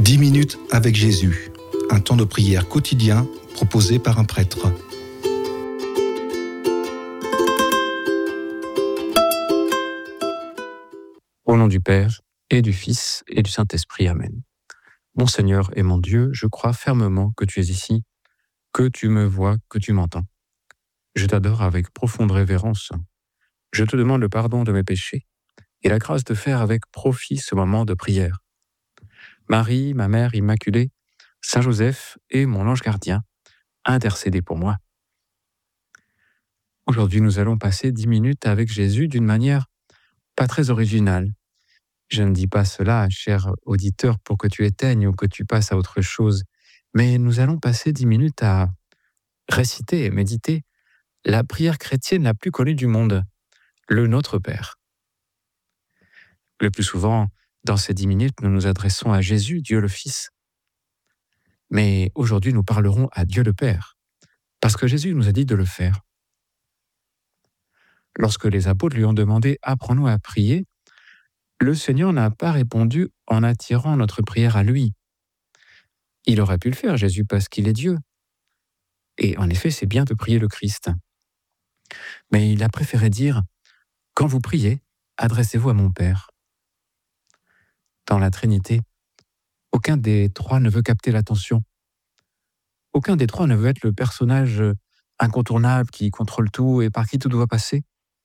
10 minutes avec Jésus, un temps de prière quotidien proposé par un prêtre. Au nom du Père, et du Fils, et du Saint-Esprit. Amen. Mon Seigneur et mon Dieu, je crois fermement que tu es ici, que tu me vois, que tu m'entends. Je t'adore avec profonde révérence. Je te demande le pardon de mes péchés et la grâce de faire avec profit ce moment de prière. Marie, ma mère immaculée, Saint Joseph et mon ange gardien, intercédez pour moi. Aujourd'hui, nous allons passer 10 minutes avec Jésus d'une manière pas très originale. Je ne dis pas cela, cher auditeur, pour que tu éteignes ou que tu passes à autre chose, mais nous allons passer 10 minutes à réciter et méditer la prière chrétienne la plus connue du monde, le Notre Père. Le plus souvent, dans ces 10 minutes, nous nous adressons à Jésus, Dieu le Fils. Mais aujourd'hui, nous parlerons à Dieu le Père, parce que Jésus nous a dit de le faire. Lorsque les apôtres lui ont demandé « Apprends-nous à prier », le Seigneur n'a pas répondu en attirant notre prière à lui. Il aurait pu le faire, Jésus, parce qu'il est Dieu. Et en effet, c'est bien de prier le Christ. Mais il a préféré dire « Quand vous priez, adressez-vous à mon Père ». Dans la Trinité, aucun des trois ne veut capter l'attention. Aucun des trois ne veut être le personnage incontournable qui contrôle tout et par qui tout doit passer.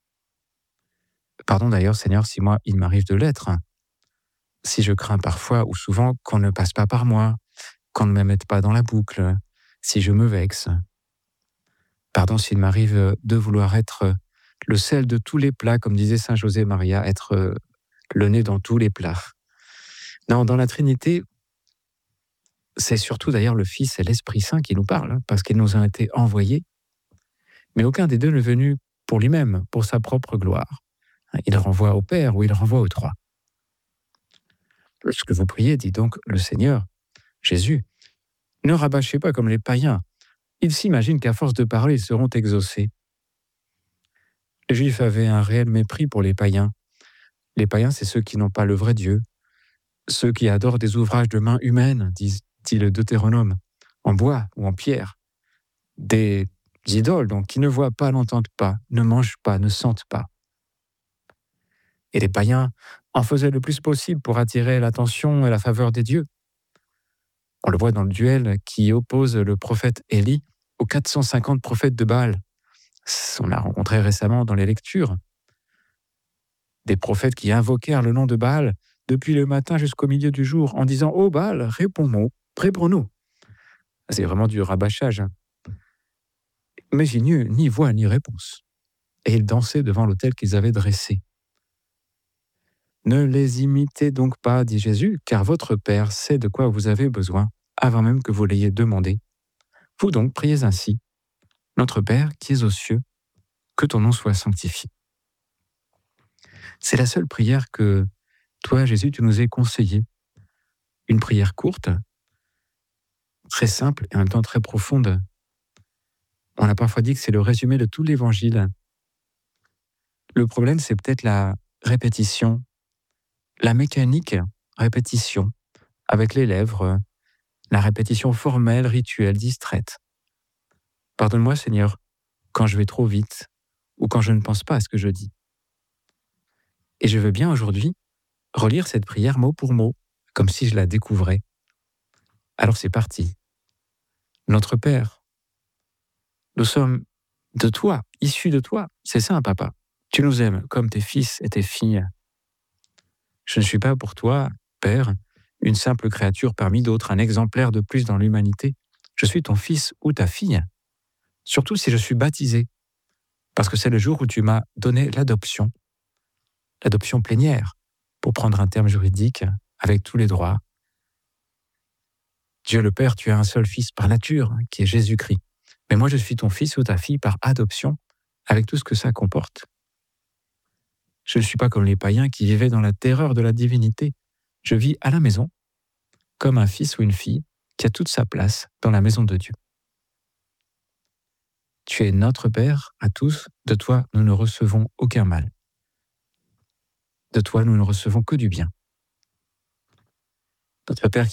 Pardon d'ailleurs, Seigneur, si moi, il m'arrive de l'être. Si je crains parfois ou souvent qu'on ne passe pas par moi, qu'on ne me mette pas dans la boucle, si je me vexe. Pardon s'il m'arrive de vouloir être le sel de tous les plats, comme disait Saint José Maria, être le nez dans tous les plats. Non, dans la Trinité, c'est surtout d'ailleurs le Fils et l'Esprit Saint qui nous parlent, parce qu'ils nous ont été envoyés. Mais aucun des deux n'est venu pour lui-même, pour sa propre gloire. Il renvoie au Père ou il renvoie aux trois. Lorsque vous priez, dit donc le Seigneur, Jésus, ne rabâchez pas comme les païens. Ils s'imaginent qu'à force de parler, ils seront exaucés. Les Juifs avaient un réel mépris pour les païens. Les païens, c'est ceux qui n'ont pas le vrai Dieu, ceux qui adorent des ouvrages de main humaines, dit le Deutéronome, en bois ou en pierre, des idoles donc qui ne voient pas, n'entendent pas, ne mangent pas, ne sentent pas. Et les païens en faisaient le plus possible pour attirer l'attention et la faveur des dieux. On le voit dans le duel qui oppose le prophète Élie aux 450 prophètes de Baal. On l'a rencontré récemment dans les lectures. Des prophètes qui invoquèrent le nom de Baal depuis le matin jusqu'au milieu du jour en disant « Oh Baal, réponds-nous ». C'est vraiment du rabâchage. Mais ils n'eurent ni voix ni réponse. Et ils dansaient devant l'autel qu'ils avaient dressé. Ne les imitez donc pas, dit Jésus, car votre Père sait de quoi vous avez besoin, avant même que vous l'ayez demandé. Vous donc priez ainsi. Notre Père qui es aux cieux, que ton nom soit sanctifié. C'est la seule prière que toi, Jésus, tu nous aies conseillée. Une prière courte, très simple et en même temps très profonde. On a parfois dit que c'est le résumé de tout l'Évangile. Le problème, c'est peut-être la répétition, la mécanique répétition, avec les lèvres, la répétition formelle, rituelle, distraite. Pardonne-moi, Seigneur, quand je vais trop vite ou quand je ne pense pas à ce que je dis. Et je veux bien aujourd'hui relire cette prière mot pour mot, comme si je la découvrais. Alors c'est parti. Notre Père, nous sommes de toi, issus de toi. C'est ça, papa. Tu nous aimes comme tes fils et tes filles. Je ne suis pas pour toi, Père, une simple créature parmi d'autres, un exemplaire de plus dans l'humanité. Je suis ton fils ou ta fille. Surtout si je suis baptisé, parce que c'est le jour où tu m'as donné l'adoption plénière, pour prendre un terme juridique, avec tous les droits. Dieu le Père, tu as un seul fils par nature, qui est Jésus-Christ. Mais moi, je suis ton fils ou ta fille par adoption, avec tout ce que ça comporte. Je ne suis pas comme les païens qui vivaient dans la terreur de la divinité. Je vis à la maison, comme un fils ou une fille qui a toute sa place dans la maison de Dieu. Tu es notre Père à tous, de toi nous ne recevons aucun mal. De toi nous ne recevons que du bien. Notre Père